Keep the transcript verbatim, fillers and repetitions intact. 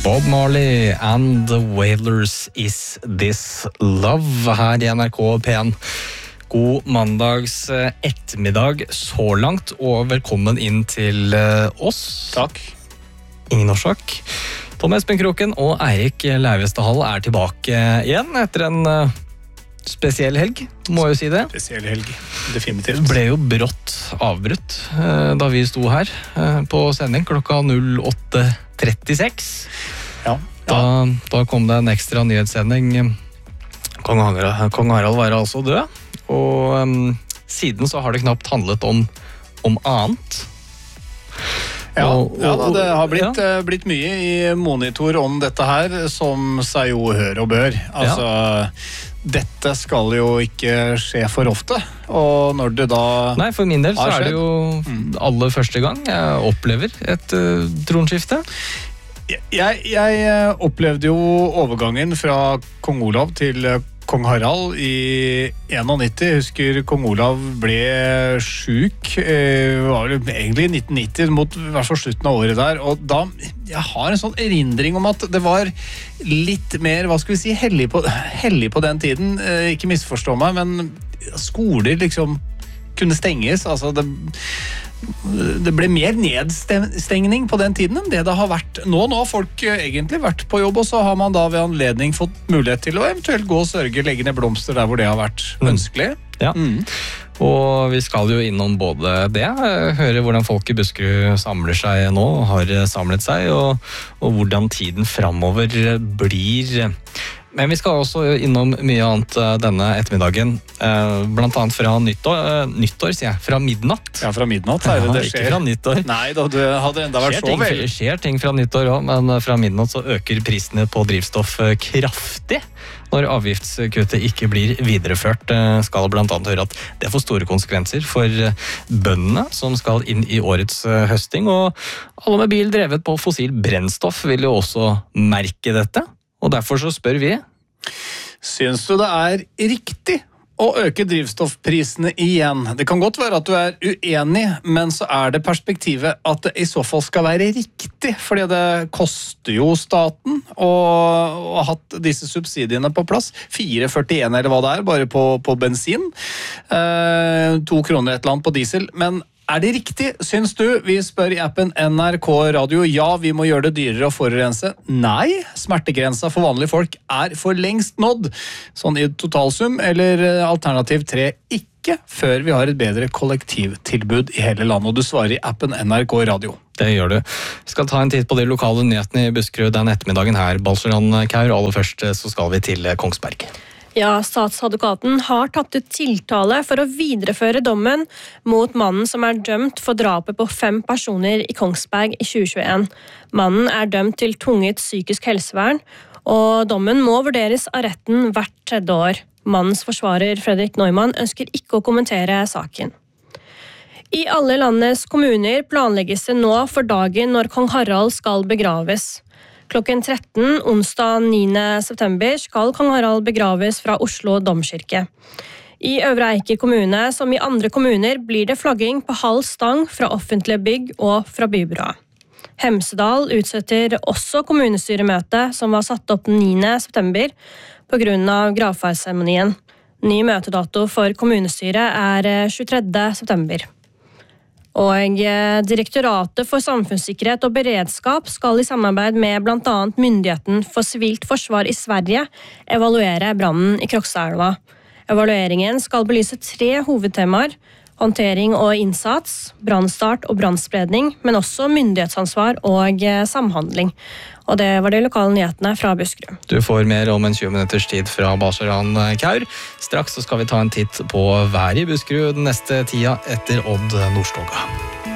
Bob Marley and The Wailers Is This Love her i N R K P en. God mandags ettermiddag så langt, og velkommen inn til oss. Takk. Ingen årsak. Tom Espen Kroken og Eirik Lauvestad er tilbake igjen etter en spesiell helg, må jeg jo si det. Spesiell helg, definitivt. Det ble jo brått avbrutt da vi sto her på sending klokka åtte trettiseks. Ja, ja. Da, da kom det en ekstra nyhetssending. Kong Harald, Kong Harald var altså død, og um, siden så har det knapt handlet om, om annet. Ja, og, og, ja da, det har blitt, ja. blitt mye i monitor om dette her, som seg jo hør og bør. Altså, ja. Dette skal jo ikke skje for ofte, og når det da... Nei, for min del så er det jo aller første gang jeg opplever et uh, tronskifte. Jeg, jeg opplevde jo overgangen fra Kong Olav til Kong Harald i nittién. Jeg husker Kong Olav ble syk, det var egentlig i nitten nitti, mot i hvert fall slutten av året der, og da, jeg har en sånn erindring om at det var litt mer, hva skal vi si, hellig på, hellig på den tiden, ikke misforstå meg, men skoler liksom kunne stenges, altså det... Det ble mer nedstengning på den tiden enn det det har vært nå. Nå har folk egentlig vært på jobb, og så har man da ved anledning fått mulighet til å eventuelt gå og sørge, legge ned blomster der hvor det har vært ønskelig. Ja, mm. Og vi skal jo innom både det, høre hvordan folk i Buskerud samler seg nå, har samlet seg, og, og hvordan tiden fremover blir. Men vi skal også innom mye annet denne ettermiddagen, blant annet fra nyttår, nyttår sier jeg, fra midnatt. Ja, fra midnatt er det det skjer. Ikke fra nyttår. Nei, da, det hadde enda vært så vel. Det skjer ting fra nyttår også, men fra midnatt så øker prisene på drivstoff kraftig. Når avgiftskuttet ikke blir videreført, skal blant annet høre at det får store konsekvenser for bøndene som skal inn i årets høsting, og alle med bil drevet på fossil brennstoff vil jo også merke dette. Og derfor så spør vi. Syns du det er riktig å øke drivstoffprisene igjen? Det kan godt være at du er uenig, men så er det perspektivet at det i så fall skal være riktig, fordi det koster jo staten å ha hatt disse subsidiene på plass. fire førtien eller hva det er, bare på, på bensin. Eh, to kroner et eller annet på diesel, men er det riktig, syns du? Vi spør i appen N R K Radio. Ja, vi må gjøre det dyrere å forurense. Nei, smertegrensa for vanlige folk er for lengst nådd. Sånn i totalsum, eller alternativ tre, ikke før vi har et bedre kollektivtilbud i hele landet. Og du svarer i appen N R K Radio. Det gjør du. Vi skal ta en titt på de lokale nyhetene i Buskerud den ettermiddagen her. Balsjøland Kaur, aller først så skal vi til Kongsberg. Ja, statsadvokaten har tatt ut tiltale for å videreføre dommen mot mannen som er dømt for drapet på fem personer i Kongsberg i tjue tjueen. Mannen er dømt til tvunget psykisk helsevern, og dommen må vurderes av retten hvert tredje år. Mannens forsvarer Fredrik Neumann ønsker ikke å kommentere saken. I alle landets kommuner planlegges det nå for dagen når kong Harald skal begraves. Klokken tretten onsdag niende september skal kong Harald begraves fra Oslo domkirke. I Øvre Eiker kommune, som i andre kommuner, blir det flagging på halv stang fra offentlige bygg og fra bybrua. Hemsedal utsetter også kommunestyremøte som var satt opp niende september på grunn av gravferdsseremonien. Ny møtedato for kommunestyret er tjuetredje september. Og Direktoratet for samfunnssikkerhet og beredskap skal i samarbeid med blant annet Myndigheten for sivilt forsvar i Sverige evaluere brannen i Krokstadelva. Evalueringen skal belyse tre hovedtemaer: håndtering og innsats, brannstart og brannspredning, men også myndighetsansvar og samhandling. Og det var de lokale nyhetene fra Buskerud. Du får mer om en tjue minutters tid fra Balsjøland Kaur. Straks så skal vi ta en titt på været i Buskerud den neste tida etter Odd Nordstoga.